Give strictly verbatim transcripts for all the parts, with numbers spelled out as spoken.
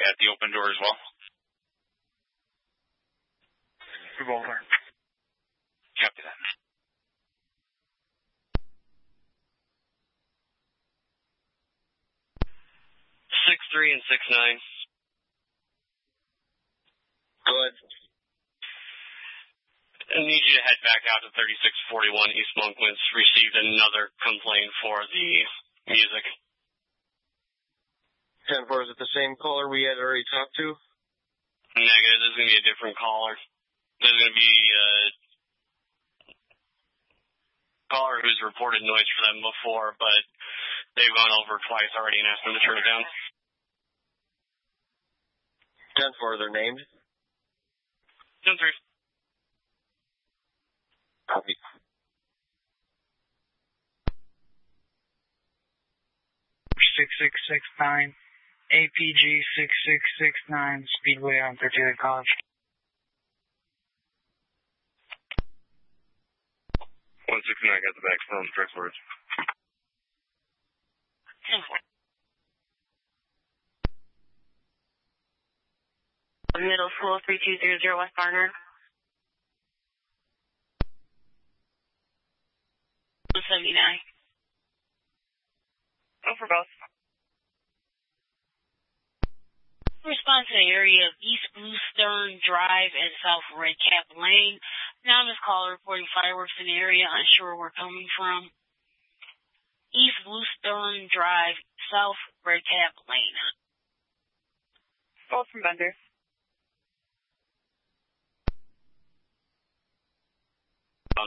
at the open door as well? Revolver. Copy that. Six three and six nine. Go ahead. I need you to head back out to thirty-six forty-one East Monklands. Received another complaint for the music. ten four, is it the same caller we had already talked to? Negative. There's going to be a different caller. There's going to be a caller who's reported noise for them before, but they've gone over twice already and asked them to turn it down. ten four, they're named? ten three. Copy. six six six nine, A P G six six six nine, Speedway on thirty-eight College. one six nine, got the back phone, first words. ten four. Middle School three two zero zero West Garner. one seventy-nine. Go for both. Response to the area of East Blue Stern Drive and South Red Cap Lane. Anonymous caller reporting fireworks in the area, unsure where coming from. East Blue Stern Drive, South Red Cap Lane. Both from Bender. Um,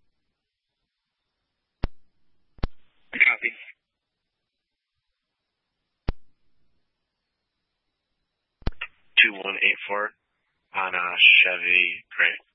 Copy. two one eight four on a Chevy Gray.